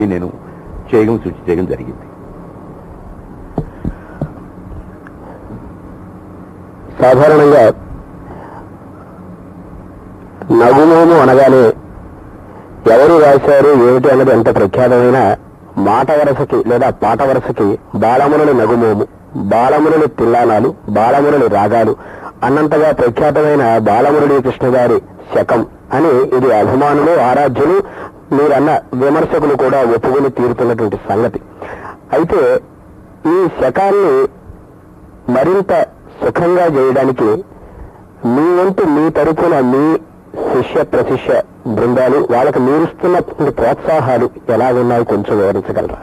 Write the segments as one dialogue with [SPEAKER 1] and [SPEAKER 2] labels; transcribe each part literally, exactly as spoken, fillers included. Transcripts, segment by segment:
[SPEAKER 1] నేను చేయడం సృష్టి చేయడం జరిగింది.
[SPEAKER 2] సాధారణంగా నగుమోము అనగానే ఎవరు రాశారు ఏమిటి అన్నది ఎంత ప్రఖ్యాతమైన మాట వరసకి లేదా పాట వరసకి బాలమురళి నగుమోము, బాలమురళి తిల్లానాలు, బాలమురళి రాగాలు అన్నంతగా ప్రఖ్యాతమైన బాలమురళి కృష్ణ గారి శకం అని ఇది అభిమానులు, ఆరాధ్యులు, మీరన్న విమర్శకులు కూడా ఒప్పుకొని తీరుతున్నటువంటి సంగతి. అయితే ఈ శకాన్ని మరింత సుఖంగా చేయడానికి మీ వంతు మీ తరపున మీ శిష్య ప్రశిష్య బృందాలు వాళ్ళకి మీరుస్తున్నటువంటి ప్రోత్సాహాలు ఎలా ఉన్నాయి కొంచెం వివరించగలరా?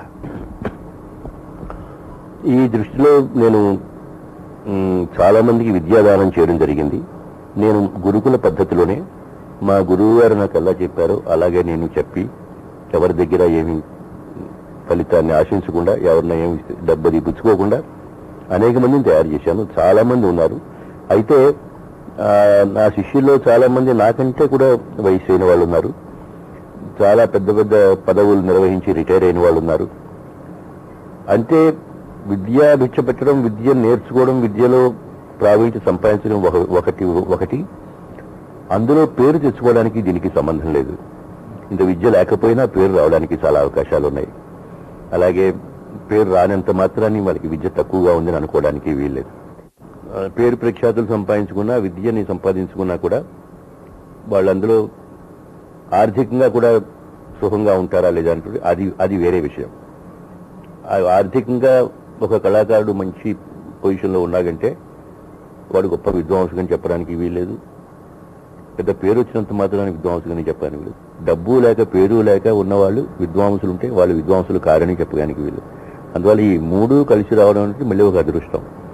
[SPEAKER 1] ఈ దృష్టిలో నేను చాలా మందికి విద్యాదానం చేయడం జరిగింది. నేను గురుకుల పద్ధతిలోనే మా గురువు గారు నాకు ఎలా చెప్పారో అలాగే నేను చెప్పి ఎవరి దగ్గర ఏమి ఫలితాన్ని ఆశించకుండా, ఎవరిన ఏమి డబ్బది పుచ్చుకోకుండా అనేక మందిని తయారు చేశాను. చాలా మంది ఉన్నారు. అయితే నా శిష్యుల్లో చాలా మంది నాకంటే కూడా వయసు అయిన వాళ్ళు ఉన్నారు. చాలా పెద్ద పెద్ద పదవులు నిర్వహించి రిటైర్ అయిన వాళ్ళు ఉన్నారు. అంటే విద్య భిక్ష పెట్టడం, విద్య నేర్చుకోవడం, విద్యలో ప్రావీణ్యం సంపాదించడం ఒకటి ఒకటి అందులో పేరు తెచ్చుకోవడానికి దీనికి సంబంధం లేదు. ఇంత విద్య లేకపోయినా పేరు రావడానికి చాలా అవకాశాలు ఉన్నాయి. అలాగే పేరు రానంత మాత్రాన్ని వాళ్ళకి విద్య తక్కువగా ఉందని అనుకోవడానికి వీల్లేదు. పేరు ప్రఖ్యాతులు సంపాదించుకున్నా, విద్యని సంపాదించుకున్నా కూడా వాళ్ళందులో ఆర్థికంగా కూడా సుఖంగా ఉంటారా లేదా అంటే అది అది వేరే విషయం. ఆర్థికంగా ఒక కళాకారుడు మంచి పొజిషన్లో ఉన్నాడంటే వాడు గొప్ప విద్వాంసుని చెప్పడానికి వీల్లేదు. పెద్ద పేరు వచ్చినంత మాత్రాన్ని విద్వాంసులని చెప్పడానికి వీలు. డబ్బు లేక పేరు లేక ఉన్నవాళ్ళు విద్వాంసులు ఉంటే వాళ్ళు విద్వాంసులు కారని చెప్పడానికి వీలు. అందువల్ల ఈ మూడు కలిసి రావడం అంటే మళ్ళీ ఒక అదృష్టం.